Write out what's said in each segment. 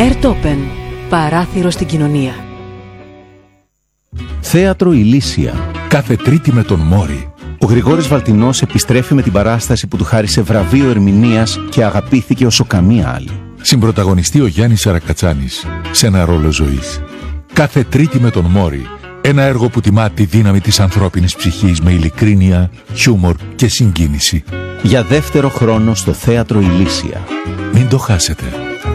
Ερτόπεν. Παράθυρο στην κοινωνία. Θέατρο Ηλίσια. Κάθε Τρίτη με τον Μόρι. Ο Γρηγόρης Βαλτινός επιστρέφει με την παράσταση που του χάρισε βραβείο ερμηνείας και αγαπήθηκε όσο καμία άλλη. Συμπρωταγωνιστεί ο Γιάννης Αρακατσάνης σε ένα ρόλο ζωής. Κάθε Τρίτη με τον Μόρι. Ένα έργο που τιμά τη δύναμη της ανθρώπινης ψυχής με ειλικρίνεια, χιούμορ και συγκίνηση. Για δεύτερο χρόνο στο Θέατρο Ηλίσια. Μην το χάσετε.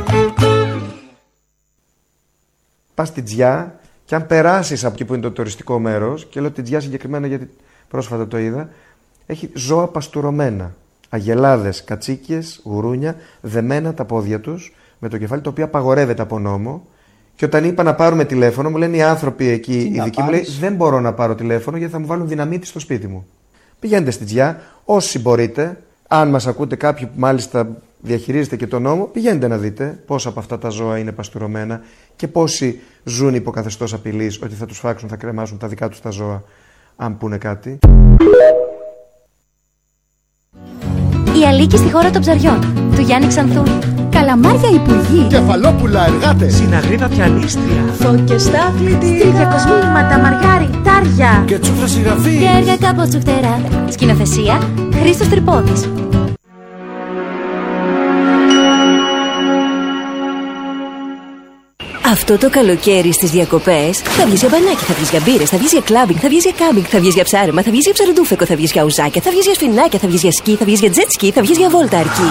Πας στη Τζιά και αν περάσεις από εκεί που είναι το τουριστικό μέρος, και λέω τη Τζιά συγκεκριμένα γιατί πρόσφατα το είδα, έχει ζώα παστουρωμένα. Αγελάδες, κατσίκιες, γουρούνια, δεμένα τα πόδια τους με το κεφάλι, το οποίο απαγορεύεται από νόμο. Και όταν είπα να πάρουμε τηλέφωνο, μου λένε οι άνθρωποι εκεί, οι ειδικοί, μου λέει δεν μπορώ να πάρω τηλέφωνο γιατί θα μου βάλουν δυναμίτη στο σπίτι μου. Πηγαίνετε στη Τζιά, όσοι μπορείτε, αν μας ακούτε κάποιοι που μάλιστα διαχειρίζετε και τον νόμο, πηγαίνετε να δείτε πόσα από αυτά τα ζώα είναι παστουρωμένα και πόσοι ζουν υπό καθεστώς απειλής ότι θα τους φάξουν, θα κρεμάσουν τα δικά τους τα ζώα, αν πούνε κάτι. Η Αλίκη στη χώρα των ψαριών, του Γιάννη Ξανθούλη. Καλαμάρια υπουργοί. Κεφαλόπουλα εργάτες. Συναγρίδα πιανίστρια. Φώκες στα αθλητικά. Στριγιακοσμήματα, μαργάρι, τάρια. Και τσούφρα συγγραφή. Και έργα κάπως τσουφτερά. Σκηνοθεσία Χρήστος Τρυπόδης. Αυτό το καλοκαίρι στις διακοπές θα βγεις για μπανάκι, θα βγεις για μπύρες, θα βγεις για κλάμπινγκ, θα βγεις για κάμπινγκ, θα βγεις για ψάρεμα, θα βγεις για ψαροντούφεκο, θα βγεις για ουζάκια, θα βγεις για σφινάκια, θα βγεις για σκι, θα βγεις για τζετ σκι, θα βγεις για βόλτα αρκή.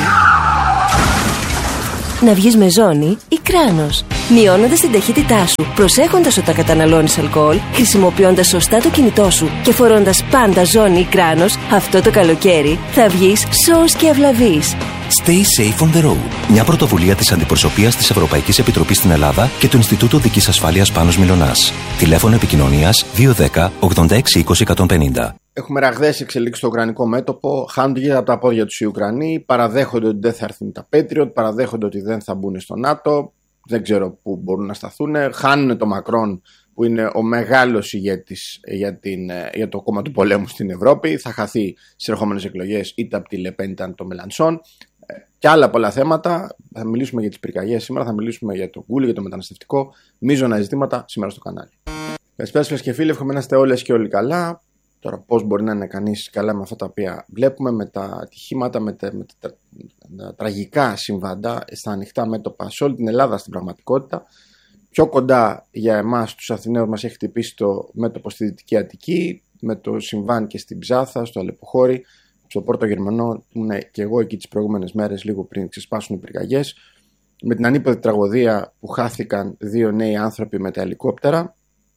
Να βγεις με ζώνη ή κράνος, μειώνοντας την ταχύτητά σου, προσέχοντας όταν καταναλώνεις αλκοόλ, χρησιμοποιώντας σωστά το κινητό σου και φορώντας πάντα ζώνη ή κράνος, αυτό το καλοκαίρι θα βγεις σώος και ευλαβής. Stay safe on the road. Μια πρωτοβουλία της Αντιπροσωπείας της Ευρωπαϊκής Επιτροπής στην Ελλάδα και του Ινστιτούτου Οδικής Ασφάλειας Πάνος Μιλωνάς. Τηλέφωνο επικοινωνίας 210 86 20 150. Έχουμε ραγδαίες εξελίξεις στο ουκρανικό μέτωπο. Χάνονται γύρω από τα πόδια τους οι Ουκρανοί. Παραδέχονται ότι δεν θα έρθουν τα Patriot. Παραδέχονται ότι δεν θα μπουν στο ΝΑΤΟ. Δεν ξέρω πού μπορούν να σταθούν. Χάνουν το Μακρόν, που είναι ο μεγάλος ηγέτης για το κόμμα του πολέμου στην Ευρώπη. Θα χαθεί στις ερχόμενες εκλογές είτε από τη Λεπέν είτε από το Μελανσόν. Και άλλα πολλά θέματα. Θα μιλήσουμε για τις πυρκαγιές σήμερα, θα μιλήσουμε για το Γκούλι, για το μεταναστευτικό. Μείζωνα ζητήματα σήμερα στο κανάλι. Καλησπέρα σας και φίλοι, εύχομαι να είστε όλες και όλοι καλά. Τώρα, πώς μπορεί να είναι κανείς καλά με αυτά τα οποία βλέπουμε, με τα ατυχήματα, με τα τραγικά συμβάντα στα ανοιχτά μέτωπα σε όλη την Ελλάδα στην πραγματικότητα. Πιο κοντά για εμάς τους Αθηναίους μας έχει χτυπήσει το μέτωπο στη Δυτική Αττική, με το συμβάν και στην Ψάθα, στο Αλεποχώρι, στο Πόρτο Γερμανό, που ήμουν και εγώ εκεί τις προηγούμενες μέρες, λίγο πριν ξεσπάσουν οι πυρκαγιές, με την ανίποδη τραγωδία που χάθηκαν 2 νέοι άνθρωποι με τα ελικόπτερα.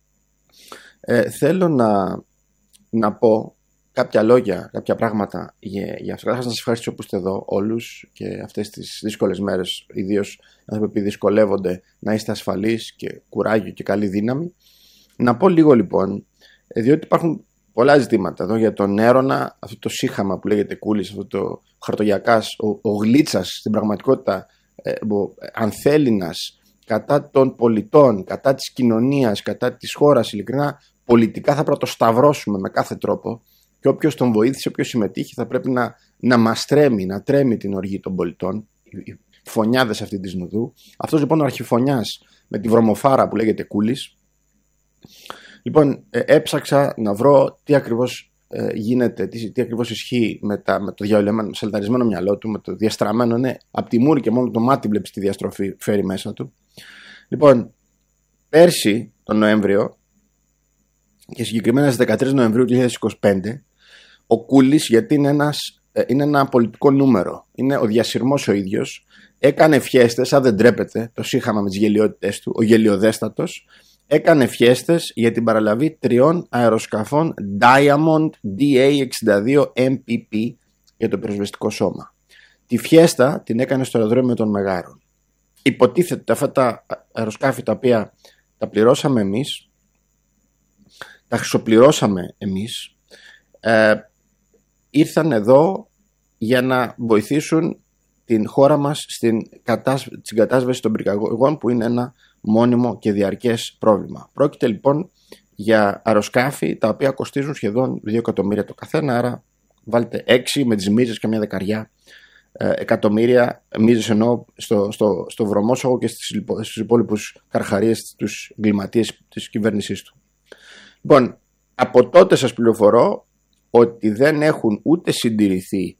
Θέλω να πω κάποια λόγια, κάποια πράγματα για αυτό. Καταρχάς να σας ευχαριστήσω που είστε εδώ όλους και αυτές τις δύσκολες μέρες, ιδίως άνθρωποι που δυσκολεύονται, να είστε ασφαλείς και κουράγιο και καλή δύναμη. Να πω λίγο λοιπόν, διότι υπάρχουν πολλά ζητήματα εδώ για τον Έρωνα, αυτό το σύχαμα που λέγεται Κούλης, αυτό το χαρτογιακάς, ο Γλίτσας στην πραγματικότητα, ανθέληνας κατά των πολιτών, κατά της κοινωνίας, κατά της χώρας, ειλικρινά. Πολιτικά θα πρέπει να το σταυρώσουμε με κάθε τρόπο και όποιος τον βοήθησε, όποιος συμμετείχε, θα πρέπει να μας τρέμει, να τρέμει την οργή των πολιτών, οι φωνιάδες αυτή της νουδού. Αυτός λοιπόν ο αρχιφωνιάς με τη βρωμοφάρα που λέγεται Κούλης. Λοιπόν, έψαξα να βρω τι ακριβώς γίνεται, τι ακριβώς ισχύει με το διαολεμένο, σαλταρισμένο μυαλό του, με το διαστραμμένο, ναι, από τη μούρη και μόνο το μάτι βλέπεις τη διαστροφή φέρει μέσα του. Λοιπόν, πέρσι τον Νοέμβριο, και συγκεκριμένα στις 13 Νοεμβρίου 2025, ο Κούλης, γιατί είναι ένα πολιτικό νούμερο, είναι ο διασυρμός ο ίδιος, έκανε φιέστες, αν δεν τρέπεται, το σύγχαμα με τις γελιότητες του, ο γελιοδέστατος, έκανε φιέστες για την παραλαβή 3 αεροσκαφών Diamond DA-62 MPP για το πυροσβεστικό σώμα. Τη φιέστα την έκανε στο αεροδρόμιο των Μεγάρων. Υποτίθεται ότι αυτά τα αεροσκάφη τα οποία τα πληρώσαμε εμείς, τα χρυσοπληρώσαμε εμείς, ήρθαν εδώ για να βοηθήσουν την χώρα μας στην κατάσβεση των πυρκαγιών, που είναι ένα μόνιμο και διαρκές πρόβλημα. Πρόκειται λοιπόν για αεροσκάφη τα οποία κοστίζουν σχεδόν 2 εκατομμύρια το καθένα, άρα βάλτε 6 με τις μίζες και μια δεκαριά εκατομμύρια μίζες εννοώ στο βρωμόσογο και στους υπόλοιπους καρχαρίες, τους εγκληματίες της κυβέρνησής του. Λοιπόν, από τότε σας πληροφορώ ότι δεν έχουν ούτε συντηρηθεί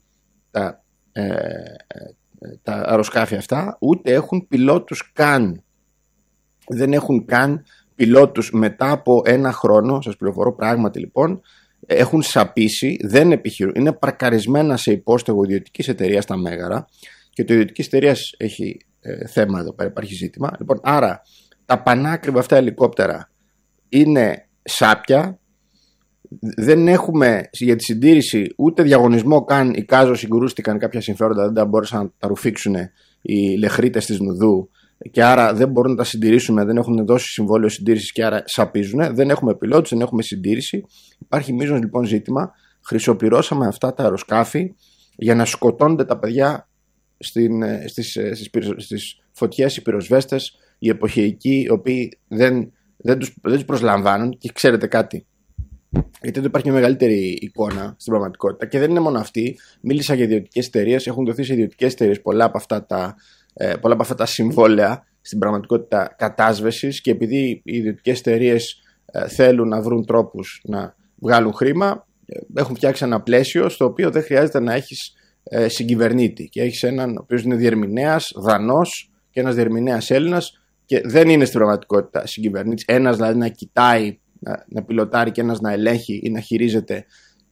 τα αεροσκάφη αυτά, ούτε έχουν πιλότους καν. Δεν έχουν καν πιλότους μετά από ένα χρόνο, σας πληροφορώ πράγματι λοιπόν, έχουν σαπίσει, δεν επιχειρούν, είναι παρκαρισμένα σε υπόστεγο ιδιωτικής εταιρείας τα Μέγαρα και το ιδιωτικής εταιρείας έχει θέμα εδώ πέρα, υπάρχει ζήτημα. Λοιπόν, άρα τα πανάκριβα αυτά ελικόπτερα είναι σάπια, δεν έχουμε για τη συντήρηση ούτε διαγωνισμό καν, οι Κάζο συγκρούστηκαν κάποια συμφέροντα, δεν τα μπόρεσαν να τα ρουφήξουν οι λεχρίτες της Νουδού και άρα δεν μπορούν να τα συντηρήσουμε, δεν έχουν δώσει συμβόλαιο συντήρησης και άρα σαπίζουν, δεν έχουμε πιλότους, δεν έχουμε συντήρηση. Υπάρχει μείζον λοιπόν ζήτημα, χρυσοπληρώσαμε αυτά τα αεροσκάφη για να σκοτώνονται τα παιδιά στις φωτιές, οι πυροσβέστες, οι εποχιακοί, οι οποίοι δεν τους προσλαμβάνουν. Και ξέρετε κάτι, γιατί εδώ υπάρχει μια μεγαλύτερη εικόνα στην πραγματικότητα και δεν είναι μόνο αυτή. Μίλησα για ιδιωτικές εταιρείες, έχουν δοθεί σε ιδιωτικές εταιρείες πολλά από αυτά τα συμβόλαια στην πραγματικότητα κατάσβεσης και επειδή οι ιδιωτικές εταιρείες θέλουν να βρουν τρόπους να βγάλουν χρήμα, έχουν φτιάξει ένα πλαίσιο στο οποίο δεν χρειάζεται να έχεις συγκυβερνήτη και έχεις έναν ο οποίος είναι διερμηνέας Δανός και ένας διερμηνέας Έλληνας και δεν είναι στην πραγματικότητα συγκυβερνήτης, ένας δηλαδή να κοιτάει, να πιλοτάρει και ένας να ελέγχει ή να χειρίζεται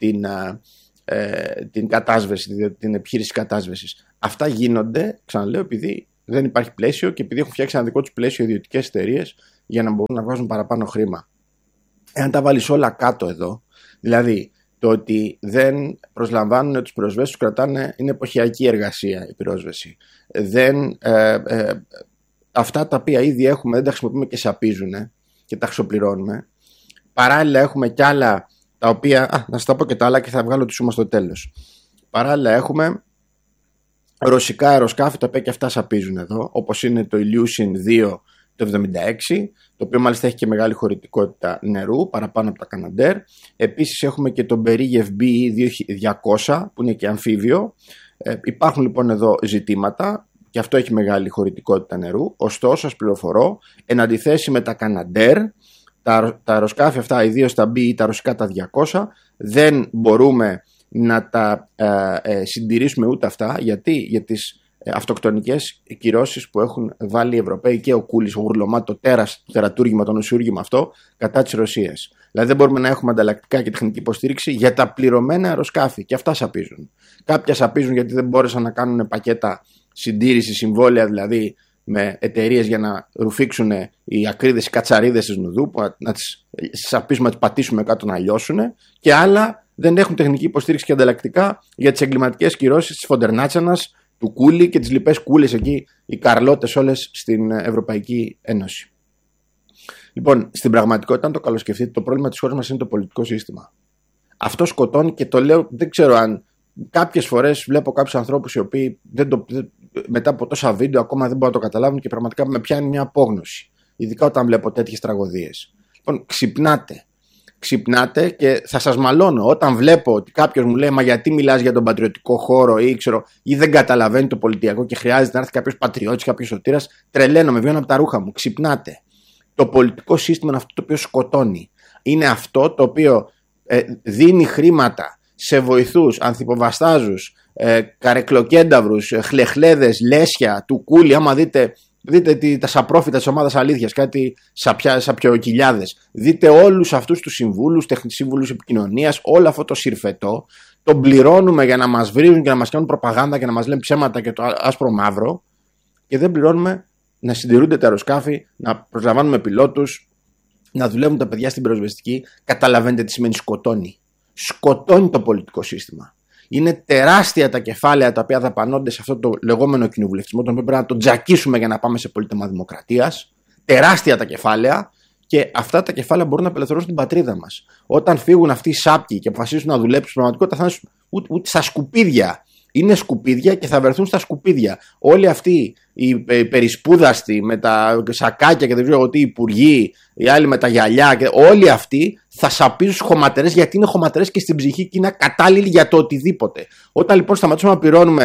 την κατάσβεση, την επιχείρηση κατάσβεσης. Αυτά γίνονται, ξαναλέω, επειδή δεν υπάρχει πλαίσιο και επειδή έχουν φτιάξει ένα δικό τους πλαίσιο ιδιωτικές εταιρείες για να μπορούν να βγάζουν παραπάνω χρήμα. Εάν τα βάλεις όλα κάτω εδώ, δηλαδή το ότι δεν προσλαμβάνουν τους πυροσβέστες, τους κρατάνε, είναι εποχιακή εργασία η πυρόσβεση. Αυτά τα οποία ήδη έχουμε δεν τα χρησιμοποιούμε και σαπίζουν και τα χρυσοπληρώνουμε. Παράλληλα έχουμε κι άλλα τα οποία, να σας τα πω και τα άλλα και θα βγάλω τη σούμα στο τέλος. Παράλληλα έχουμε ρωσικά αεροσκάφη τα οποία και αυτά σαπίζουν εδώ, όπως είναι το Ilyushin 2 το 76, το οποίο μάλιστα έχει και μεγάλη χωρητικότητα νερού παραπάνω από τα Canadair. Επίσης έχουμε και το Beriev BE-200 που είναι και αμφίβιο. Υπάρχουν λοιπόν εδώ ζητήματα και αυτό έχει μεγάλη χωρητικότητα νερού. Ωστόσο, σας πληροφορώ, εν αντιθέσει με τα Canadair, τα αεροσκάφη αυτά, ιδίως τα BE, τα ρωσικά τα 200, δεν μπορούμε να τα συντηρήσουμε ούτε αυτά. Γιατί? Για τις αυτοκτονικές κυρώσεις που έχουν βάλει οι Ευρωπαίοι και ο Κούλης, ο Γουρλωμά, το τέρας, το τερατούργημα, το νοσιούργημα αυτό κατά της Ρωσίας. Δηλαδή δεν μπορούμε να έχουμε ανταλλακτικά και τεχνική υποστήριξη για τα πληρωμένα αεροσκάφη και αυτά σαπίζουν. Κάποια σαπίζουν γιατί δεν μπόρεσαν να κάνουν πακέτα συντήρηση, συμβόλαια δηλαδή με εταιρείες για να ρουφήξουν οι ακρίδες, οι κατσαρίδες της Νουδού, που να τις σαπίσουμε, να τις πατήσουμε κάτω να λιώσουν, και άλλα δεν έχουν τεχνική υποστήριξη και ανταλλακτικά για τις εγκληματικές κυρώσεις της Φοντερνάτσανας, του Κούλη και τις λοιπές κούλες εκεί, οι καρλώτες όλες στην Ευρωπαϊκή Ένωση. Λοιπόν, στην πραγματικότητα, αν το καλοσκεφτείτε, το πρόβλημα της χώρας μας είναι το πολιτικό σύστημα. Αυτό σκοτώνει και το λέω, δεν ξέρω αν κάποιες φορές βλέπω κάποιους ανθρώπους οι οποίοι μετά από τόσα βίντεο ακόμα δεν μπορούν να το καταλάβουν και πραγματικά με πιάνει μια απόγνωση. Ειδικά όταν βλέπω τέτοιες τραγωδίες. Λοιπόν, ξυπνάτε και θα σας μαλώνω. Όταν βλέπω ότι κάποιος μου λέει, μα γιατί μιλάς για τον πατριωτικό χώρο ή δεν καταλαβαίνει το πολιτιακό και χρειάζεται να έρθει κάποιος πατριώτης, κάποιος σωτήρας, τρελαίνομαι, βγαίνω από τα ρούχα μου. Ξυπνάτε. Το πολιτικό σύστημα είναι αυτό το οποίο σκοτώνει. Είναι αυτό το οποίο δίνει χρήματα σε βοηθούς, ανθυποβαστάζους, καρεκλοκένταυρους, χλεχλέδες, λέσια, του Κούλη. Άμα δείτε τα σαπρόφητα της ομάδας Αλήθειας, κάτι σαπιοκυλιάδες. Δείτε όλους αυτούς τους συμβούλους, σύμβουλους επικοινωνίας, όλο αυτό το συρφετό. Τον πληρώνουμε για να μας βρίζουν και να μας κάνουν προπαγάνδα και να μας λένε ψέματα και το άσπρο μαύρο. Και δεν πληρώνουμε να συντηρούνται τα αεροσκάφη, να προσλαμβάνουμε πιλότους, να δουλεύουν τα παιδιά στην πυροσβεστική. Καταλαβαίνετε τι σημαίνει σκοτώνει. Σκοτώνει το πολιτικό σύστημα. Είναι τεράστια τα κεφάλαια τα οποία δαπανώνται σε αυτό το λεγόμενο κοινοβουλευτισμό, τον οποίο πρέπει να τον τζακίσουμε για να πάμε σε πολίτευμα δημοκρατίας. Τεράστια τα κεφάλαια, και αυτά τα κεφάλαια μπορούν να απελευθερώσουν την πατρίδα μας. Όταν φύγουν αυτοί οι σάπιοι και αποφασίσουν να δουλέψουν, στην πραγματικότητα θα είναι ούτε στα σκουπίδια. Είναι σκουπίδια και θα βρεθούν στα σκουπίδια. Όλοι αυτοί οι περισπούδαστοι με τα σακάκια και δεν ξέρω εγώ τι, υπουργοί, οι άλλοι με τα γυαλιά, και όλοι αυτοί θα σαπίζουν στις χωματερές, γιατί είναι χωματερές και στην ψυχή και είναι κατάλληλοι για το οτιδήποτε. Όταν λοιπόν σταματήσουμε να πληρώνουμε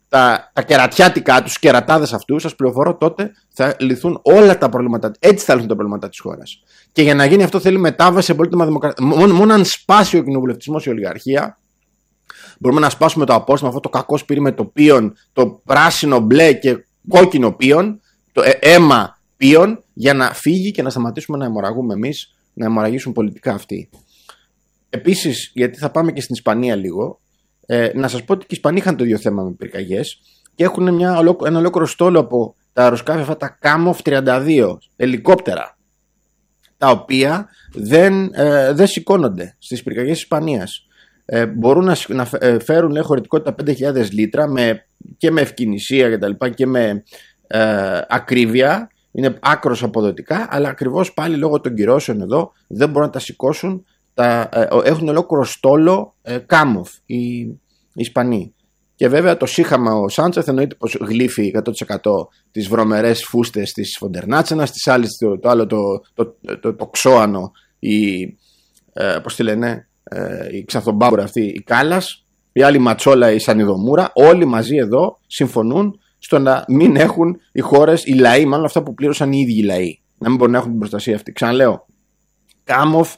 τα κερατιάτικά τους, κερατάδες αυτούς, σας πληροφορώ, τότε θα λυθούν όλα τα προβλήματα. Έτσι θα λυθούν τα προβλήματα της χώρας. Και για να γίνει αυτό θέλει μετάβαση σε πολύτιμα δημοκρατία. Μόνο αν σπάσει ο κοινοβουλευτισμός, η ολιγαρχία, μπορούμε να σπάσουμε το απόστημα, αυτό το κακό σπίρι με το πίον, το πράσινο, μπλε και κόκκινο πίον, το αίμα πίον, για να φύγει και να σταματήσουμε να αιμορραγούμε εμείς, να αιμορραγήσουν πολιτικά αυτοί. Επίσης, γιατί θα πάμε και στην Ισπανία λίγο, να σας πω ότι και οι Ισπανοί είχαν το ίδιο θέμα με πυρκαγιές και έχουν ένα ολόκληρο στόλο από τα αεροσκάφη αυτά, τα Κάμοφ 32, ελικόπτερα, τα οποία δεν σηκώνονται στις πυρκαγιές της Ισπανίας. Μπορούν να φέρουν χωρητικότητα 5.000 λίτρα και με ευκινησία και με ακρίβεια. Είναι άκρως αποδοτικά, αλλά ακριβώς πάλι λόγω των κυρώσεων εδώ δεν μπορούν να τα σηκώσουν. Έχουν ολόκληρο στόλο Κάμοφ οι Ισπανοί. Και βέβαια το σύγχαμα ο Σάντσεθ εννοείται πως γλύφει 100% τις βρωμερές φούστες της Φοντερνάτσενας, τις άλλες το άλλο το ξώανο, πώς τη λένε, η Ξανθομπάμπουρα αυτή, η Κάλλας, η άλλη ματσόλα, η Σανιδομούρα. Όλοι μαζί εδώ συμφωνούν στο να μην έχουν οι χώρες, οι λαοί, μάλλον αυτά που πλήρωσαν οι ίδιοι οι λαοί, να μην μπορούν να έχουν την προστασία αυτή. Ξαναλέω, Κάμοφ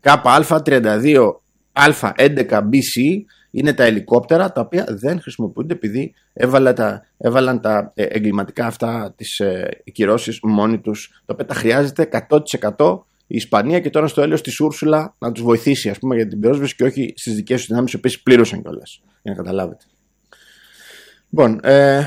KA-32Α11 BC είναι τα ελικόπτερα τα οποία δεν χρησιμοποιούνται επειδή έβαλαν τα εγκληματικά αυτά τις κυρώσεις μόνοι τους, τα οποία τα χρειάζεται 100% η Ισπανία, και τώρα στο έλεος της Ούρσουλα να τους βοηθήσει, ας πούμε, για την πυρόσβεση και όχι στις δικές τους δυνάμεις, οι οποίες πλήρωσαν κιόλας, για να καταλάβετε. Λοιπόν,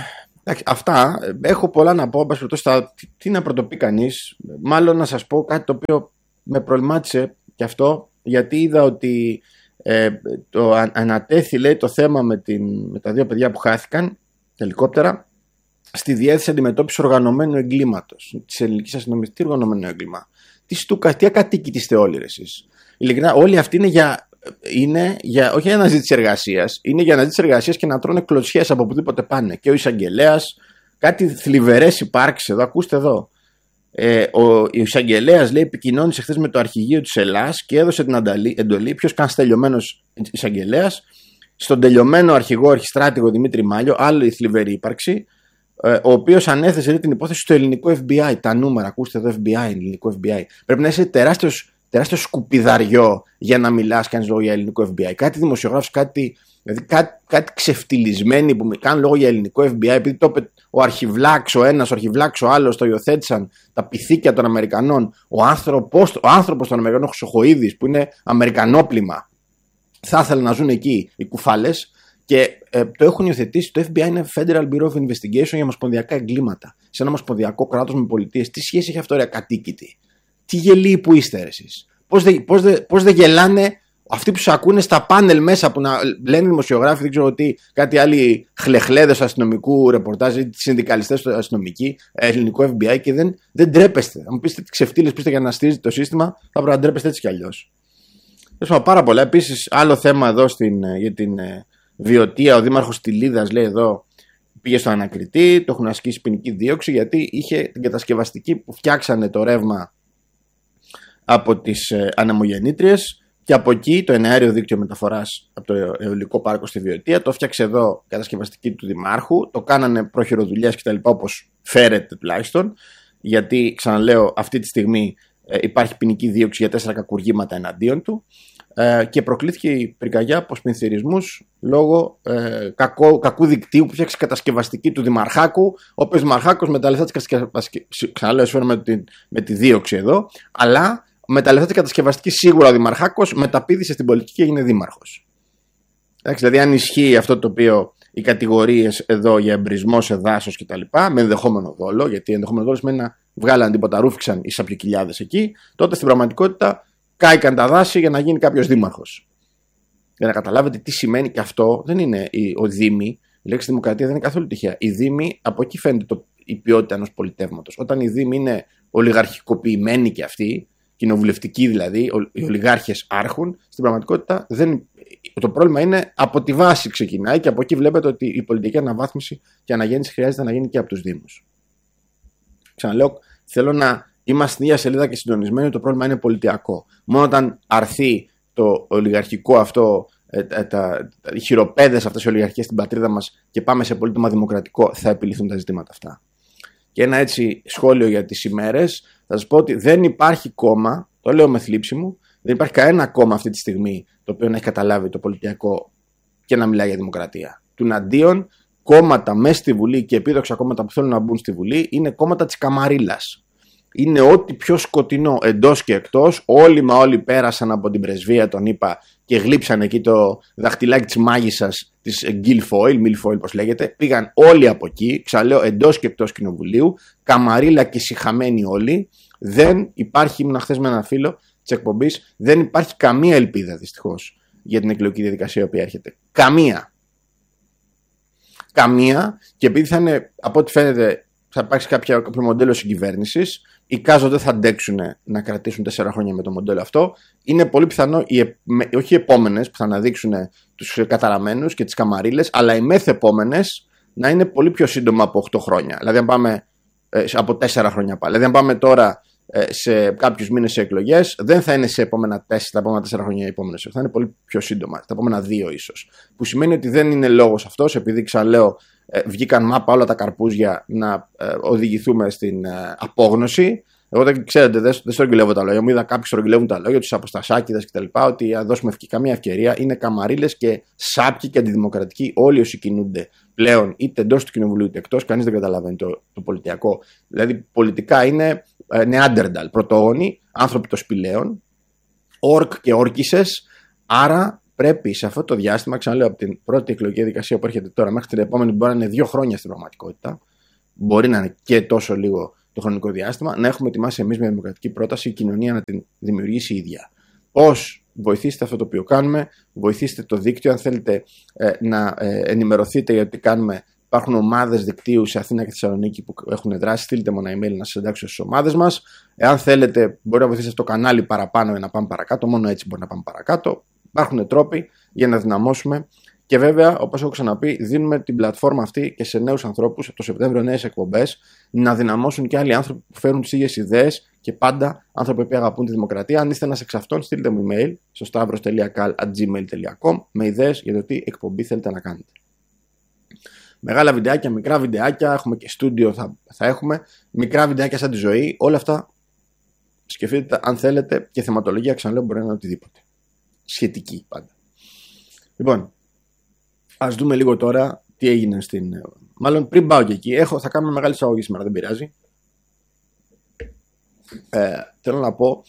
αυτά, έχω πολλά να πω, τι να πρωτοπεί κανείς. Μάλλον να σας πω κάτι το οποίο με προβλημάτισε και αυτό, γιατί είδα ότι το ανατέθη, λέει, το θέμα με τα δύο παιδιά που χάθηκαν, τα ελικόπτερα, στη διεύθυνση αντιμετώπισης οργανωμένου εγκλήματος της ελληνικής αστυνομίας. Τι οργανωμένο έγκλημα? Τι ακατοίκητοι όλοι εσείς? Ειλικρινά, όλοι αυτοί είναι για όχι για αναζήτηση εργασίας, είναι για αναζήτηση εργασίας και να τρώνε κλωτσιές από οπουδήποτε πάνε. Και ο εισαγγελέας, κάτι θλιβερές υπάρξεις εδώ, ακούστε εδώ. Ο εισαγγελέας, λέει, επικοινώνησε χθες με το αρχηγείο της Ελλάς και έδωσε την εντολή, ποιος καν τελειωμένος εισαγγελέας, στον τελειωμένο αρχηγό αρχιστράτηγο Δημήτρη Μάλιο, άλλη θλιβερή ύπαρξη, ο οποίος ανέθεσε, λέει, την υπόθεση στο ελληνικό FBI. Τα νούμερα, ακούστε εδώ, FBI, ελληνικό FBI. Πρέπει να είσαι τεράστιο σκουπιδαριό για να μιλάς κανείς λόγω για ελληνικό FBI. Κάτι δημοσιογράφος, κάτι ξεφτυλισμένοι που κάνουν λόγο για ελληνικό FBI, επειδή το είπε ο αρχιβλάξ ο ένας, ο αρχιβλάξ ο άλλος, το υιοθέτησαν τα πυθίκια των Αμερικανών. Ο άνθρωπος των Αμερικανών, ο Χρυσοχοΐδης, που είναι αμερικανόπλημα, θα ήθελαν να ζουν εκεί οι κουφάλες, και το έχουν υιοθετήσει. Το FBI είναι Federal Bureau of Investigation για ομοσπονδιακά εγκλήματα. Σε ένα ομοσπονδιακό κράτος με πολιτείες. Τι σχέση έχει αυτό, ρε κατοίκητη? Τι γελοί που είστε εσείς? Πώς δεν γελάνε αυτοί που σας ακούνε στα πάνελ μέσα, που να λένε δημοσιογράφοι, δεν ξέρω τι, κάτι άλλοι χλεχλέδες αστυνομικού ρεπορτάζ ή συνδικαλιστές αστυνομικοί, ελληνικό FBI, και δεν ντρέπεστε. Αν μου πείτε τι ξεφτύλες πείστε για να στηρίζετε το σύστημα, θα πρέπει να ντρέπεστε έτσι κι αλλιώς. Πάρα πολλά. Επίσης, άλλο θέμα εδώ για την Βιωτία, ο δήμαρχος Τιλίδας, λέει εδώ, πήγε στον ανακριτή, το έχουν ασκήσει ποινική δίωξη, γιατί είχε την κατασκευαστική που φτιάξανε το ρεύμα από τις ανεμογεννήτριες, και από εκεί το εναέριο δίκτυο μεταφοράς από το αιωλικό πάρκο στη Βιωτία το φτιάξε εδώ κατασκευαστική του Δημάρχου, το κάνανε πρόχειροδουλειές κτλ, όπως φέρεται τουλάχιστον, γιατί ξαναλέω αυτή τη στιγμή υπάρχει ποινική δίωξη για 4 κακουργήματα εναντίον του, και προκλήθηκε η πυρκαγιά από σπινθυρισμούς λόγω κακού δικτύου που φτιάξε κατασκευαστική του Δημαρχάκου, ο οποίος Δημαρχάκος με τα λεφτά της κατασκευαστικής, ξαναλέω, με τη δίωξη εδώ, αλλά με τα λεφτά της κατασκευαστικής σίγουρα ο Δημαρχάκος μεταπήδησε στην πολιτική και έγινε δήμαρχος. Δηλαδή, αν ισχύει αυτό το οποίο οι κατηγορίες εδώ για εμπρισμό σε δάσος κτλ., με ενδεχόμενο δόλο, γιατί ενδεχόμενο δόλο σημαίνει να βγάλαν τίποτα, ρούφηξαν οι σαπιοκυλιάδες εκεί, τότε στην πραγματικότητα κάηκαν τα δάση για να γίνει κάποιος δήμαρχος. Για να καταλάβετε τι σημαίνει, και αυτό δεν είναι ο Δήμοι. Η λέξη δημοκρατία δεν είναι καθόλου τυχαία. Οι Δήμοι, από εκεί φαίνεται η ποιότητα ενός πολιτεύματος. Όταν οι Δήμοι είναι ολιγαρχικοποιημένοι και αυτοί, κοινοβουλευτικοί δηλαδή, οι ολιγάρχες άρχουν, στην πραγματικότητα το πρόβλημα είναι από τη βάση ξεκινάει, και από εκεί βλέπετε ότι η πολιτική αναβάθμιση και αναγέννηση χρειάζεται να γίνει και από τους Δήμους. Ξαναλέω, θέλω να είμαστε στην ίδια σελίδα και συντονισμένοι, το πρόβλημα είναι πολιτιακό. Μόνο όταν αρθεί το ολιγαρχικό αυτό οι χειροπέδες αυτές οι ολιγαρχίες στην πατρίδα μας και πάμε σε πολίτημα δημοκρατικό, θα επιληθούν τα ζητήματα αυτά. Και ένα έτσι σχόλιο για τις ημέρες, θα σας πω ότι δεν υπάρχει κόμμα, το λέω με θλίψη μου, δεν υπάρχει κανένα κόμμα αυτή τη στιγμή το οποίο να έχει καταλάβει το πολιτιακό και να μιλάει για δημοκρατία. Τουναντίον, κόμματα μέσα στη Βουλή και επίδοξα κόμματα που θέλουν να μπουν στη Βουλή είναι κόμματα της καμαρίλας. Είναι ό,τι πιο σκοτεινό εντός και εκτός. Όλοι μα όλοι πέρασαν από την πρεσβεία, τον είπα, και γλύψαν εκεί το δαχτυλάκι της μάγισσας της Milfoil, πώς λέγεται. Πήγαν όλοι από εκεί, ξαναλέω, εντός και εκτός κοινοβουλίου, καμαρίλα και σιχαμένοι όλοι. Δεν υπάρχει, ήμουν χθες με ένα φίλο της εκπομπής, δεν υπάρχει καμία ελπίδα δυστυχώς για την εκλογική διαδικασία η οποία έρχεται. Καμία, και επειδή θα είναι, από ό,τι φαίνεται, θα υπάρξει κάποιο μοντέλο συγκυβέρνησης, οι Κάζο δεν θα αντέξουν να κρατήσουν 4 χρόνια με το μοντέλο αυτό. Είναι πολύ πιθανό, όχι οι επόμενες που θα αναδείξουν τους καταραμένους και τις καμαρίλες, αλλά οι μεθεπόμενες να είναι πολύ πιο σύντομα από 8 χρόνια. Δηλαδή, αν πάμε από 4 χρόνια πάλι. Δηλαδή, αν πάμε τώρα σε κάποιους μήνες σε εκλογές, δεν θα είναι σε τα επόμενα 4 χρόνια οι επόμενες. Θα είναι πολύ πιο σύντομα, τα επόμενα 2 ίσως. Που σημαίνει ότι δεν είναι λόγος αυτός, επειδή ξαναλέω, βγήκαν μάπα όλα τα καρπούζια να οδηγηθούμε στην απόγνωση. Εγώ δεν ξέρετε, δεν στρογγυλεύω τα λόγια μου. Είδα κάποιοι στρογγυλεύουν τα λόγια, τους αποστασάκηδες κτλ. Ότι αν δώσουμε καμία ευκαιρία, είναι καμαρίλες και σάπιοι και αντιδημοκρατικοί όλοι όσοι κινούνται πλέον είτε εντός του κοινοβουλίου είτε εκτός. Κανείς δεν καταλαβαίνει το πολιτιακό. Δηλαδή, πολιτικά είναι νεάντερνταλ, πρωτόγονοι, άνθρωποι των σπηλαίων, όρκ και όρκισσες. Άρα πρέπει σε αυτό το διάστημα, ξαναλέω, από την πρώτη εκλογική διαδικασία που έρχεται τώρα μέχρι την επόμενη, μπορεί να είναι 2 χρόνια στην πραγματικότητα, μπορεί να είναι και τόσο λίγο το χρονικό διάστημα, να έχουμε ετοιμάσει εμείς μια δημοκρατική πρόταση, η κοινωνία να την δημιουργήσει η ίδια. Πώς? Βοηθήστε αυτό το οποίο κάνουμε, βοηθήστε το δίκτυο, αν θέλετε να ενημερωθείτε για το τι κάνουμε. Υπάρχουν ομάδες δικτύου σε Αθήνα και Θεσσαλονίκη που έχουν δράσει. Στείλτε μου ένα email να σας εντάξω στις ομάδες μας. Εάν θέλετε, μπορεί να βοηθήσετε στο κανάλι παραπάνω για να πάμε παρακάτω. Μόνο έτσι μπορεί να πάμε παρακάτω. Υπάρχουν τρόποι για να δυναμώσουμε. Και βέβαια, όπως έχω ξαναπεί, δίνουμε την πλατφόρμα αυτή και σε νέους ανθρώπους, από το Σεπτέμβριο νέες εκπομπές, να δυναμώσουν και άλλοι άνθρωποι που φέρουν τις ίδιες ιδέες και πάντα άνθρωποι που αγαπούν τη δημοκρατία. Αν είστε ένας εξ αυτών, στείλτε μου email στο stavros.kal@gmail.com με ιδέες για το τι εκπομπή θέλετε να κάνετε. Μεγάλα βιντεάκια, μικρά βιντεάκια, έχουμε και στούντιο, θα έχουμε μικρά βιντεάκια σαν τη ζωή. Όλα αυτά σκεφτείτε αν θέλετε, και θεματολογία, ξαναλέω, μπορεί να είναι οτιδήποτε. Σχετική πάντα. Λοιπόν, ας δούμε λίγο τώρα τι έγινε Μάλλον πριν πάω και εκεί, θα κάνουμε μεγάλη εισαγωγή σήμερα, δεν πειράζει. Θέλω να πω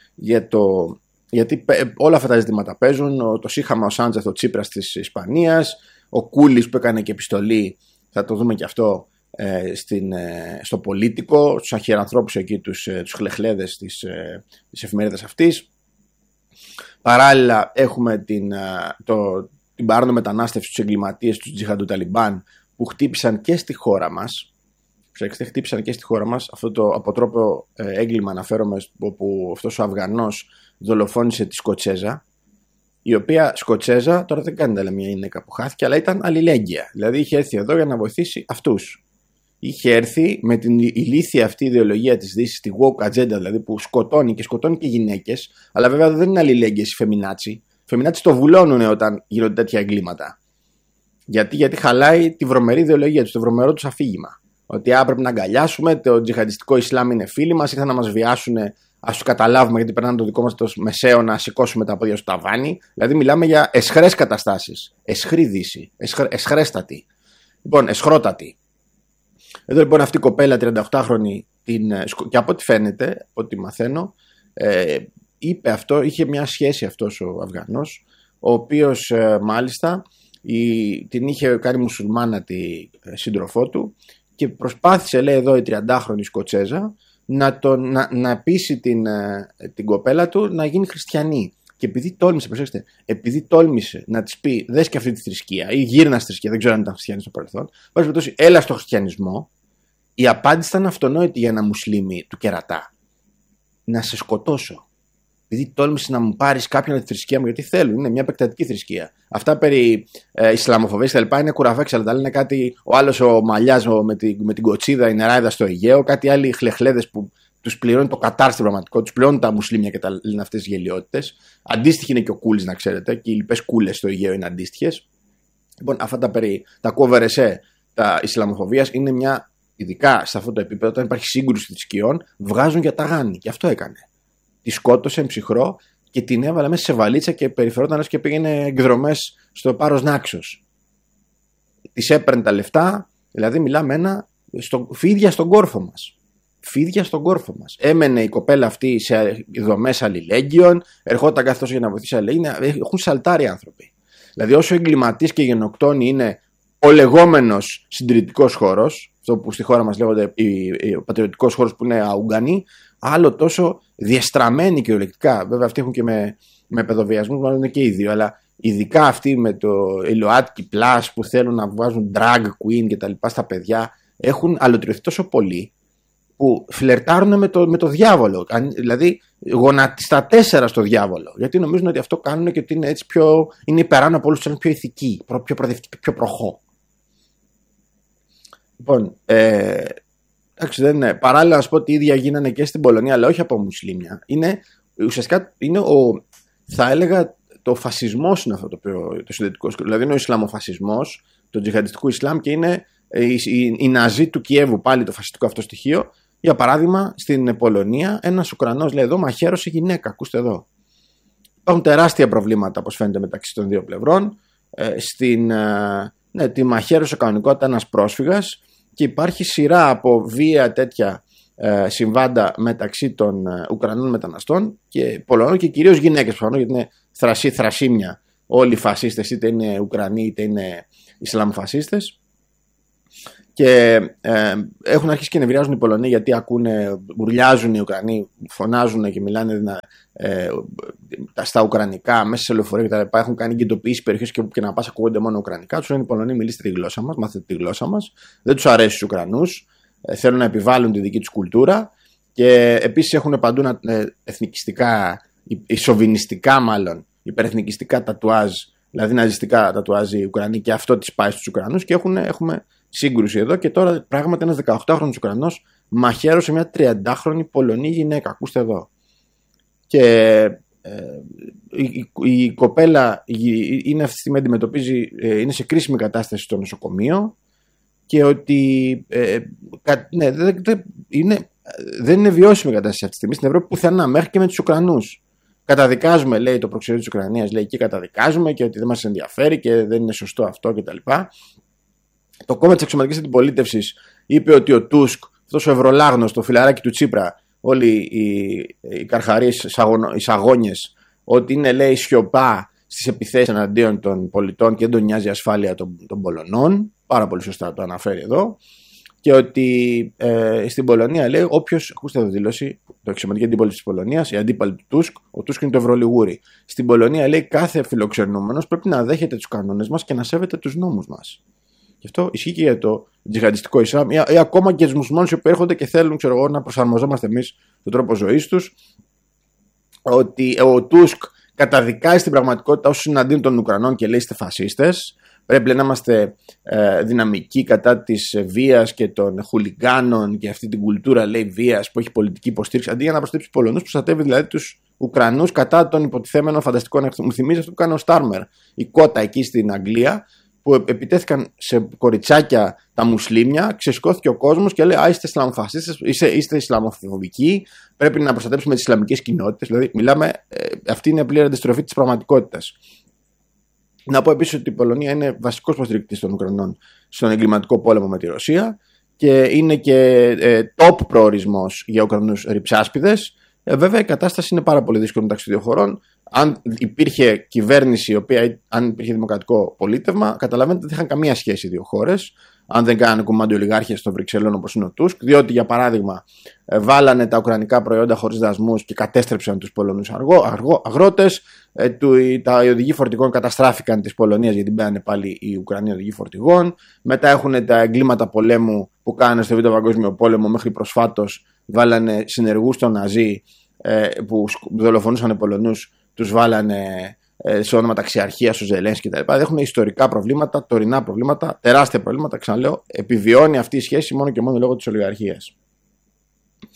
γιατί όλα αυτά τα ζητήματα παίζουν. Το Σύχαμα, ο Σάντζεθ, ο Τσίπρας της Ισπανίας, ο Κούλης που έκανε και επιστολή, θα το δούμε και αυτό στο Πολίτικο, στους αχιερανθρώπους εκεί, τους χλεχλέδες της εφημερίδας αυτής. Παράλληλα έχουμε την παράνομη μετανάστευση, τους εγκληματίες, τους τζιχαντού Ταλιμπάν που χτύπησαν και στη χώρα μας. Χτύπησαν και στη χώρα μας. Αυτό το αποτρόπαιο έγκλημα αναφέρομαι, όπου αυτός ο Αφγανός δολοφόνησε τη Σκοτσέζα, η οποία Σκοτσέζα τώρα δεν κάνει μια γυναίκα που χάθηκε, αλλά ήταν αλληλέγγυα. Δηλαδή είχε έρθει εδώ για να βοηθήσει αυτούς. Είχε έρθει με την ηλίθια αυτή ιδεολογία της Δύσης, τη woke agenda, δηλαδή που σκοτώνει και γυναίκες, αλλά βέβαια δεν είναι αλληλέγγυες οι φεμινάτσι. Οι φεμινάτσι το βουλώνουν όταν γίνονται τέτοια εγκλήματα. Γιατί χαλάει τη βρωμερή ιδεολογία τους, το βρωμερό τους αφήγημα. Ότι πρέπει να αγκαλιάσουμε, το τζιχαντιστικό Ισλάμ είναι φίλοι μας, ήρθαν να μας βιάσουν, ας τους καταλάβουμε γιατί περνάνε το δικό μας το μεσαίο να σηκώσουμε τα πόδια στο ταβάνι. Δηλαδή μιλάμε για εσχρές καταστάσεις. Εσχρή Δύση. Εσχρέστατη. Λοιπόν, εσχρότατη. Εδώ λοιπόν αυτή η κοπέλα 38χρονη, και από ό,τι φαίνεται, από ό,τι μαθαίνω, είπε αυτό, είχε μια σχέση αυτός ο Αφγανός, ο οποίος μάλιστα την είχε κάνει μουσουλμάνα τη σύντροφό του και προσπάθησε, λέει εδώ η 30χρονη Σκοτσέζα, να πείσει την κοπέλα του να γίνει χριστιανή. Και επειδή τόλμησε να της πει δες και αυτή τη θρησκεία ή γύρνα στη θρησκεία, δεν ξέρω αν ήταν χριστιανή στο παρελθόν, έλα στο χριστιανισμό, η απάντηση ήταν αυτονόητη για ένα Μουσλίμι του κερατά. Να σε σκοτώσω. Επειδή τόλμησε να μου πάρεις κάποιον από τη θρησκεία μου, γιατί θέλουν, είναι μια επεκτατική θρησκεία. Αυτά περί Ισλαμοφοβίας και τα λοιπά είναι κουραβέξαλα. Τα λένε κάτι ο άλλος ο Μαλλιάς με την κοτσίδα, η νεράιδα στο Αιγαίο, κάτι άλλοι χλεχλέδες που τους πληρώνει το Κατάρ στην πραγματικότητα, τους πληρώνουν τα μουσλίμια και τα λένε αυτές τις γελιότητες. Αντίστοιχη είναι και ο Κούλης, να ξέρετε, και οι λοιπές κούλες στο Αιγαίο είναι αντίστοιχες. Λοιπόν, αυτά τα κόβερεσέ, τα Ισλαμοφοβίας είναι μια, ειδικά σε αυτό το επίπεδο, όταν υπάρχει σύγκρουση θρησκειών, βγάζουν για ταγάνι. Και αυτό έκανε. Τη σκότωσε ψυχρό και την έβαλε μέσα σε βαλίτσα και περιφερόταν και πήγαινε εκδρομές στο Πάρος Νάξος. Της έπαιρνε τα λεφτά, δηλαδή μιλάμε φίδια στον κόρφο μας. Φίδια στον κόρφο μας. Έμενε η κοπέλα αυτή σε δομές αλληλέγγυων, ερχόταν καθώς για να βοηθήσει αλληλέγγυα. Έχουν σαλτάρει άνθρωποι. Δηλαδή, όσο εγκληματής και γενοκτόνη είναι ο λεγόμενος συντηρητικός χώρος, αυτό που στη χώρα μας λέγονται ο πατριωτικός χώρος που είναι αουγκανοί, άλλο τόσο διεστραμμένοι κυριολεκτικά. Βέβαια, αυτοί έχουν και με παιδοβιασμούς, μάλλον είναι και οι δύο, αλλά ειδικά αυτοί με το ΛΟΑΤΚΙ Plus που θέλουν να βγάζουν drag queen και τα λοιπά στα παιδιά, έχουν αλωτριωθεί τόσο πολύ που φλερτάρουν με το διάβολο. Δηλαδή, γονατιστά 4 στο διάβολο. Γιατί νομίζουν ότι αυτό κάνουν και ότι είναι έτσι είναι υπεράνω από όλους τους άλλους, πιο ηθικοί, πιο προοδευτικοί, πιο προχώ. Λοιπόν, εντάξει, δεν είναι. Παράλληλα, να σου πω ότι οι ίδια γίνανε και στην Πολωνία, αλλά όχι από μουσλίμια. Ουσιαστικά είναι θα έλεγα, το φασισμός είναι αυτό το συντηρητικό σκέλος. Δηλαδή, είναι ο Ισλαμοφασισμός, το τζιχαντιστικό Ισλάμ και είναι οι Ναζί του Κιέβου, πάλι το φασιστικό αυτό στοιχείο. Για παράδειγμα, στην Πολωνία, ένας Ουκρανός λέει εδώ μαχαίρωσε γυναίκα. Ακούστε εδώ. Υπάρχουν τεράστια προβλήματα, όπως φαίνεται, μεταξύ των δύο πλευρών. Τη μαχαίρωσε κανονικότητα ένας πρόσφυγας και υπάρχει σειρά από βία τέτοια συμβάντα μεταξύ των Ουκρανών μεταναστών και Πολωνών και κυρίως γυναίκες προφανώς, γιατί είναι θρασίμια όλοι οι φασίστες, είτε είναι Ουκρανοί είτε είναι Ισλαμοφασίστες. Και έχουν αρχίσει και νευριάζουν οι Πολωνοί γιατί μπουρλιάζουν οι Ουκρανοί, φωνάζουν και μιλάνε στα Ουκρανικά μέσα σε λεωφορεία κτλ. Έχουν κάνει κινητοποιήσεις περιοχές και να πας ακούγονται μόνο Ουκρανικά. Τους λένε οι Πολωνοί, μιλήστε τη γλώσσα μας, μάθετε τη γλώσσα μας. Δεν τους αρέσει στους Ουκρανούς, θέλουν να επιβάλλουν τη δική τους κουλτούρα και επίσης έχουν παντού εθνικιστικά, σοβινιστικά μάλλον, υπερεθνικιστικά τατουάζ, δηλαδή ναζιστικά τατουάζ οι Ουκρανοί και αυτό τις πάει στους Ουκρανούς και έχουμε σύγκρουση εδώ και τώρα πράγματι ένας 18χρονος Ουκρανός μαχαίρωσε μια 30χρονη Πολωνή γυναίκα. Ακούστε εδώ. Και η κοπέλα είναι αυτή τη στιγμή αντιμετωπίζει, είναι σε κρίσιμη κατάσταση στο νοσοκομείο και ότι δεν είναι βιώσιμη κατάσταση αυτή τη στιγμή στην Ευρώπη πουθενά, μέχρι και με τους Ουκρανούς. Καταδικάζουμε, λέει το προξενείο της Ουκρανίας, λέει και καταδικάζουμε και ότι δεν μας ενδιαφέρει και δεν είναι σωστό αυτό κτλ. Το κόμμα της αξιωματικής αντιπολίτευσης είπε ότι ο Τούσκ, αυτός ο ευρωλάγνος, το φιλαράκι του Τσίπρα, όλοι οι καρχαρίες, οι σαγόνιες, ότι είναι, λέει, σιωπά στις επιθέσεις εναντίον των πολιτών και δεν τον νοιάζει η ασφάλεια των Πολωνών. Πάρα πολύ σωστά το αναφέρει εδώ. Και ότι στην Πολωνία, λέει, όποιος, ακούστε εδώ δήλωση, το αξιωματική αντίπολιτευση της Πολωνίας, η αντίπαλη του Τούσκ, ο Τούσκ είναι το Ευρωλιγούρι. Στην Πολωνία, λέει, κάθε φιλοξενούμενος πρέπει να δέχεται τους κανόνες μας και να σέβεται τους νόμους μας. Γι' αυτό ισχύει και για το τζιχαντιστικό Ισλάμ ή ακόμα και τους μουσουλμάνους που έρχονται και θέλουν, να προσαρμοζόμαστε εμείς στον τρόπο ζωής τους. Ότι ο Τούσκ καταδικάζει στην πραγματικότητα όσους είναι αντίον των Ουκρανών και λέει είστε φασίστες. Πρέπει να είμαστε δυναμικοί κατά της βίας και των χουλιγκάνων και αυτή την κουλτούρα, λέει, βίας που έχει πολιτική υποστήριξη. Αντί για να προστατεύσει τους Πολωνούς, προστατεύει δηλαδή τους Ουκρανούς κατά των υποτιθέμενων φανταστικών αριθμών. Μου θυμίζει αυτό που κάνει ο Στάρμερ, η κότα εκεί στην Αγγλία, που επιτέθηκαν σε κοριτσάκια τα μουσλίμια, ξεσηκώθηκε ο κόσμος και λέει είστε Ισλαμοφασίστες, είστε Ισλαμοφοβικοί, πρέπει να προστατεύσουμε τις Ισλαμικές κοινότητες. Δηλαδή, αυτή είναι πλήρη αντιστροφή της πραγματικότητας. Να πω επίσης ότι η Πολωνία είναι βασικός υποστηρικτής των Ουκρανών στον εγκληματικό πόλεμο με τη Ρωσία και είναι και top προορισμός για Ουκρανούς ρυψάσπιδες. Βέβαια, η κατάσταση είναι πάρα πολύ δύσκολη μεταξύ δύο χωρών. Αν υπήρχε κυβέρνηση, αν υπήρχε δημοκρατικό πολίτευμα, καταλαβαίνετε ότι δεν είχαν καμία σχέση οι δύο χώρες. Αν δεν κάνανε κουμάντο οι ολιγάρχες των Βρυξελών όπως είναι ο Τούσκ, διότι για παράδειγμα βάλανε τα ουκρανικά προϊόντα χωρίς δασμούς και κατέστρεψαν τους Πολωνούς αγρότες. Οι οδηγοί φορτηγών καταστράφηκαν της Πολωνίας γιατί μπαίνανε πάλι οι Ουκρανοί οδηγοί φορτηγών. Μετά έχουν τα εγκλήματα πολέμου που κάνανε στο Β' Παγκόσμιο Πόλεμο μέχρι προσφάτως. Βάλανε συνεργούς των Ναζί που δολοφονούσαν οι Πολωνούς, τους βάλανε σε όνομα ταξιαρχίας, ο Ζελένσκι κτλ. Έχουν ιστορικά προβλήματα, τωρινά προβλήματα, τεράστια προβλήματα. Ξαναλέω, επιβιώνει αυτή η σχέση μόνο και μόνο λόγω της ολιγαρχίας.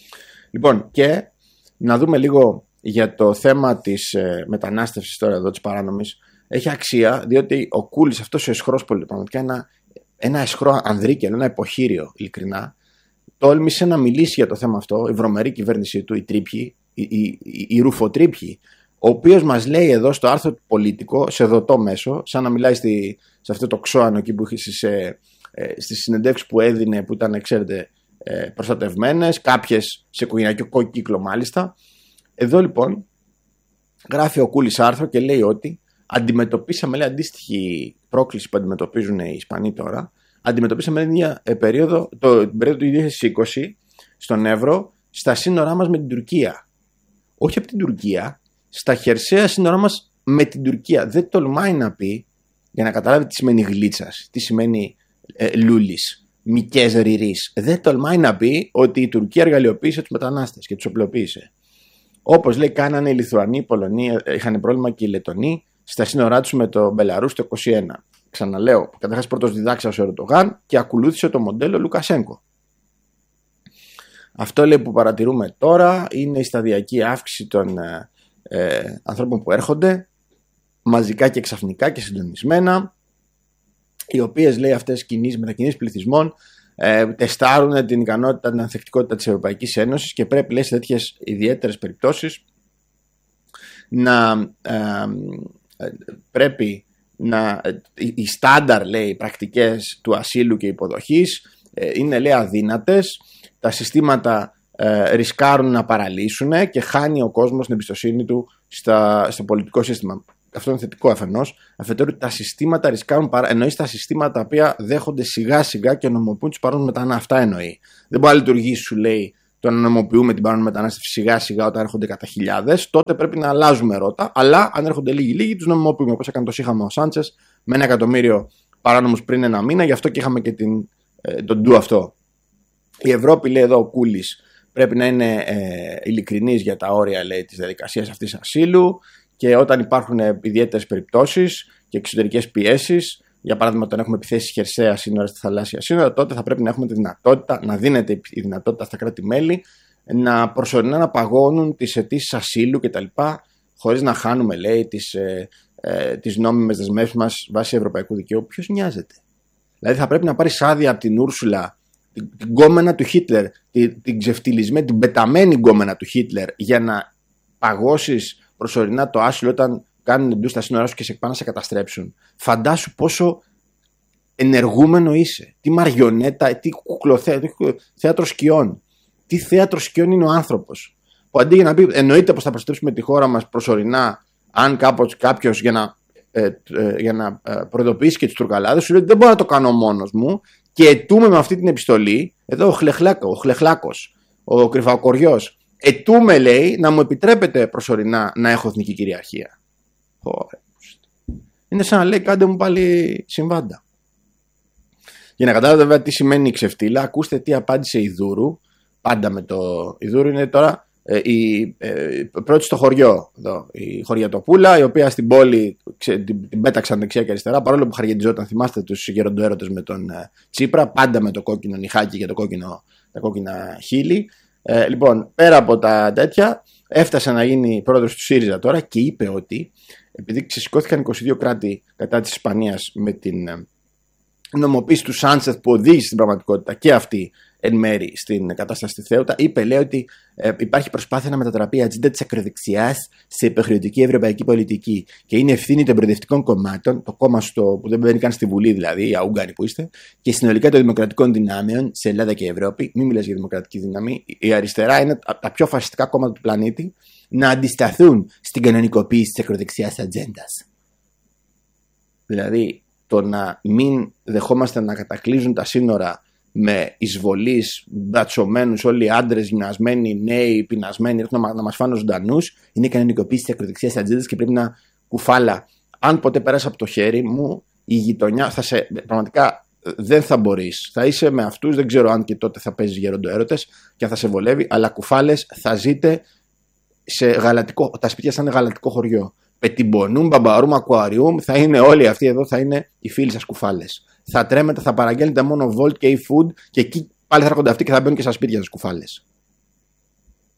Λοιπόν, και να δούμε λίγο για το θέμα της μετανάστευσης τώρα εδώ, της παράνομης. Έχει αξία, διότι ο Κούλης, αυτός ο αισχρός πραγματικά ένα αισχρό ανδρίκελο, ένα υποχείριο, ειλικρινά, τόλμησε να μιλήσει για το θέμα αυτό, η βρωμερή κυβέρνησή του, οι τρίπιοι, οι ρουφοτρίπιοι, ο οποίος μας λέει εδώ στο άρθρο του Πολίτικο, σε δωτό μέσο, σαν να μιλάει σε αυτό το ξώανο εκεί που είχε στις συνεντεύξεις που έδινε, που ήταν, ξέρετε, προστατευμένες, κάποιες σε οικογενειακό κύκλο μάλιστα. Εδώ λοιπόν γράφει ο Κούλης άρθρο και λέει ότι αντιμετωπίσαμε, λέει, αντίστοιχη πρόκληση που αντιμετωπίζουν οι Ισπανοί τώρα. Αντιμετωπίσαμε μια περίοδο, την περίοδο του 2020 στον Εύρο, στα σύνορά μας με την Τουρκία. Όχι από την Τουρκία, στα χερσαία σύνορά μας με την Τουρκία. Δεν τολμάει να πει, για να καταλάβει τι σημαίνει γλίτσας, τι σημαίνει λούλης, μικές ριρής. Δεν τολμάει να πει ότι η Τουρκία εργαλειοποίησε τους μετανάστες και τους οπλοποίησε. Όπως λέει, κάνανε οι Λιθουανοί, οι Πολωνοί, είχαν πρόβλημα και οι Λετονοί στα σύνορά τους με το Μπελαρούς το 2021. Ξαναλέω, καταρχάς πρώτος διδάξας ο Ερντογάν και ακολούθησε το μοντέλο Λουκασένκο. Αυτό, λέει, που παρατηρούμε τώρα είναι η σταδιακή αύξηση των ανθρώπων που έρχονται μαζικά και ξαφνικά και συντονισμένα, οι οποίες, λέει, αυτές μετακινήσεις πληθυσμών τεστάρουν την ικανότητα, την ανθεκτικότητα της Ευρωπαϊκής Ένωσης και πρέπει, λέει, σε τέτοιες ιδιαίτερες περιπτώσεις πρέπει οι στάνταρ, λέει, πρακτικές του ασύλου και υποδοχής είναι, λέει, αδύνατες, τα συστήματα ρισκάρουν να παραλύσουν και χάνει ο κόσμος την εμπιστοσύνη του στο πολιτικό σύστημα. Αυτό είναι θετικό αφενός. Αφετέρου, τα συστήματα ρισκάρουν, εννοεί τα συστήματα τα οποία δέχονται σιγά σιγά και νομιμοποιούν τους παράνομους μετανάστες. Αυτά εννοεί. Δεν μπορεί να λειτουργήσει, σου λέει, το να νομιμοποιούμε την παράνομη μετανάστευση σιγά σιγά όταν έρχονται κατά χιλιάδες. Τότε πρέπει να αλλάζουμε ρότα. Αλλά αν έρχονται λίγοι, τους νομιμοποιούμε. Όπως έκανε το σύγχαμα ο Σάντσες με 1 εκατομμύριο παράνομους πριν 1 μήνα. Γι' αυτό και είχαμε και τον ντου αυτό. Η Ευρώπη, λέει εδώ ο Κούλης, πρέπει να είναι ειλικρινής για τα όρια, λέει, της διαδικασίας αυτής ασύλου. Και όταν υπάρχουν ιδιαίτερες περιπτώσεις και εξωτερικές πιέσεις, για παράδειγμα, όταν έχουμε επιθέσεις χερσαία σύνορα στη θαλάσσια σύνορα, τότε θα πρέπει να έχουμε τη δυνατότητα, να δίνεται η δυνατότητα στα κράτη-μέλη να προσωρινά να παγώνουν τις αιτήσεις ασύλου κτλ. Χωρίς να χάνουμε, λέει, τις νόμιμες δεσμεύσεις μας βάσει ευρωπαϊκού δικαίου. Ποιος νοιάζεται? Δηλαδή, θα πρέπει να πάρεις άδεια από την Ούρσουλα, την γκόμενα του Χίτλερ, την ξεφτυλισμένη, την πεταμένη γκόμενα του Χίτλερ, για να παγώσεις προσωρινά το άσυλο όταν κάνουν ντου στα σύνορά σου και σε πάνε να σε καταστρέψουν. Φαντάσου πόσο ενεργούμενο είσαι. Τι μαριονέτα, τι θέατρο σκιών. Τι θέατρο σκιών είναι ο άνθρωπος. Που αντί για να πει, εννοείται πως θα προστατεύσουμε τη χώρα μας προσωρινά, αν κάποιος για να προειδοποιήσει και τους Τουρκαλάδες, σου λέει δεν μπορώ να το κάνω μόνος μου και αιτούμε με αυτή την επιστολή, εδώ ο Χλεχλάκος, ο Κρυφακοριός, αιτούμε, λέει, να μου επιτρέπετε προσωρινά να έχω εθνική κυριαρχία. Είναι σαν να λέει, κάντε μου πάλι συμβάντα. Για να καταλάβετε βέβαια τι σημαίνει η ξεφτύλα, ακούστε τι απάντησε η Δούρου. Πάντα με το. Η Δούρου είναι τώρα η πρώτη στο χωριό. Εδώ, η Χωριατοπούλα, η οποία στην πόλη την πέταξαν δεξιά και αριστερά, παρόλο που χαριεντιζόταν. Θυμάστε τους γεροντοέρωτες με τον Τσίπρα, πάντα με το κόκκινο νυχάκι και τα κόκκινα χείλη. Λοιπόν, πέρα από τα τέτοια, έφτασε να γίνει πρόεδρος του ΣΥΡΙΖΑ τώρα και είπε ότι επειδή ξεσηκώθηκαν 22 κράτη κατά της Ισπανίας με την νομοποίηση του Σάντσεθ που οδήγησε στην πραγματικότητα και αυτή εν μέρη στην κατάσταση στη Θέουτα, είπε, λέει, ότι υπάρχει προσπάθεια να μετατραπεί η ατζέντα της ακροδεξιάς σε υποχρεωτική ευρωπαϊκή πολιτική και είναι ευθύνη των προοδευτικών κομμάτων, το κόμμα που δεν μπαίνει καν στη Βουλή, δηλαδή, οι Αούγγανοι που είστε, και συνολικά των δημοκρατικών δυνάμεων σε Ελλάδα και Ευρώπη. Μην μιλάς για δημοκρατική δύναμη. Η αριστερά είναι από τα πιο φασιστικά κόμματα του πλανήτη, να αντισταθούν στην κανονικοποίηση της ακροδεξιάς ατζέντας. Δηλαδή, το να μην δεχόμαστε να κατακλείζουν τα σύνορα με εισβολείς, μπρατσωμένους, όλοι οι άντρες, γυμνασμένοι, νέοι, πεινασμένοι, έρχονται να μας φάνε ζωντανούς, είναι η κανονικοποίηση της ακροδεξιάς ατζέντας και πρέπει να κουφάλα. Αν ποτέ περάσει από το χέρι μου, η γειτονιά πραγματικά δεν θα μπορείς. Θα είσαι με αυτούς, δεν ξέρω αν και τότε θα παίζεις γεροντοέρωτες και αν θα σε βολεύει, αλλά κουφάλες θα ζείτε σε γαλατικό, τα σπίτια θα είναι γαλατικό χωριό. Πετιμπονούμ, μπαμπαρούμ, ακουαριούμ, θα είναι όλοι αυτοί εδώ, θα είναι οι φίλοι σας κουφάλες. Θα τρέμετε, θα παραγγέλνετε μόνο Volt και e-food και εκεί πάλι θα έρχονται αυτοί και θα μπαίνουν και στα σπίτια σας κουφάλες.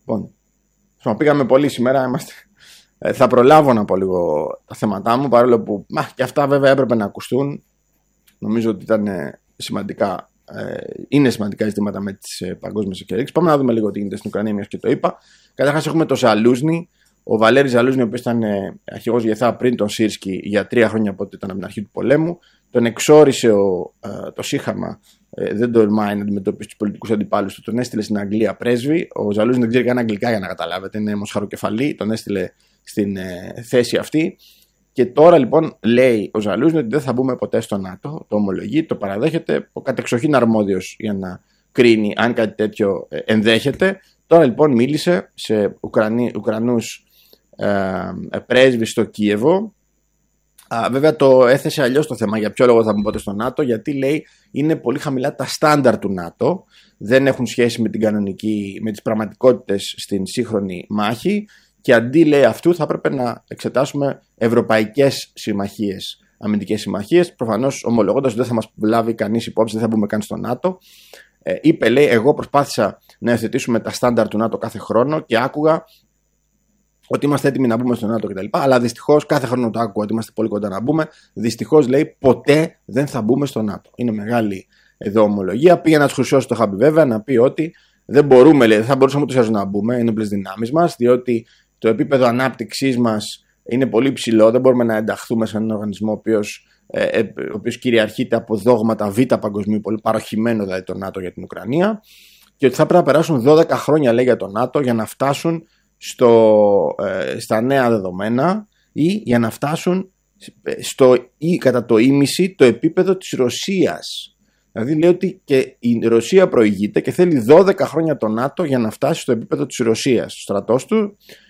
Λοιπόν, πήγαμε πολύ σήμερα. Θα προλάβω να πω λίγο τα θέματά μου, παρόλο που και αυτά βέβαια έπρεπε να ακουστούν. Νομίζω ότι ήταν σημαντικά. Είναι σημαντικά ζητήματα με τις παγκόσμιες εξελίξεις. Πάμε να δούμε λίγο τι γίνεται στην Ουκρανία, μιας και το είπα. Καταρχάς έχουμε το Ζαλούζνι. Ο Βαλέρης Ζαλούζνι, ο οποίος ήταν αρχηγός Γεθά πριν τον Σίρσκι για 3 χρόνια από ό,τι ήταν από την αρχή του πολέμου. Τον εξόρισε το Σύχαμα, δεν τολμάει να αντιμετωπίσει τους πολιτικούς αντιπάλους του. Τον έστειλε στην Αγγλία πρέσβη. Ο Ζαλούζνι δεν ξέρει καν αγγλικά, για να καταλάβετε. Είναι μοσχαροκεφαλή. Τον έστειλε στην θέση αυτή. Και τώρα λοιπόν λέει ο Ζαλούζνι ότι δεν θα μπούμε ποτέ στο ΝΑΤΟ. Το ομολογεί, το παραδέχεται. Ο κατεξοχήν αρμόδιος για να κρίνει αν κάτι τέτοιο ενδέχεται. Τώρα λοιπόν μίλησε σε Ουκρανούς πρέσβεις στο Κίεβο. Βέβαια το έθεσε αλλιώς το θέμα. Για ποιο λόγο θα μπούμε ποτέ στο ΝΑΤΟ? Γιατί λέει είναι πολύ χαμηλά τα στάνταρ του ΝΑΤΟ. Δεν έχουν σχέση με την κανονική, με τις πραγματικότητες στην σύγχρονη μάχη. Και αντί λέει αυτού θα έπρεπε να εξετάσουμε ευρωπαϊκές συμμαχίες, αμυντικές συμμαχίες. Προφανώς ομολογώντας ότι δεν θα μας λάβει κανείς υπόψη, δεν θα μπούμε καν στο ΝΑΤΟ. Είπε, λέει, εγώ προσπάθησα να υιοθετήσουμε τα στάνταρ του ΝΑΤΟ κάθε χρόνο και άκουγα ότι είμαστε έτοιμοι να μπούμε στο ΝΑΤΟ κτλ. Αλλά δυστυχώς κάθε χρόνο το άκουγα ότι είμαστε πολύ κοντά να μπούμε. Δυστυχώς, λέει, ποτέ δεν θα μπούμε στο ΝΑΤΟ. Είναι μεγάλη εδώ ομολογία. Πήγε να του χρυσώσει το χάμπι βέβαια να πει ότι δεν μπορούμε, λέει, δεν θα μπορούσαμε ούτως να μπούμε ενόπλες δυνάμεις μας, διότι το επίπεδο ανάπτυξής μας είναι πολύ ψηλό. Δεν μπορούμε να ενταχθούμε σε έναν οργανισμό ο οποίος κυριαρχείται από δόγματα β' παγκοσμίου, πολύ παροχημένο δηλαδή το ΝΑΤΟ για την Ουκρανία, και ότι θα πρέπει να περάσουν 12 χρόνια, λέει, για το ΝΑΤΟ για να φτάσουν στα νέα δεδομένα ή για να φτάσουν ή κατά το ίμιση το επίπεδο της Ρωσίας. Δηλαδή λέει ότι και η Ρωσία προηγείται και θέλει 12 χρόνια το ΝΑΤΟ για να φτάσει στο επίπεδο της Ρωσίας, στο στρατός του,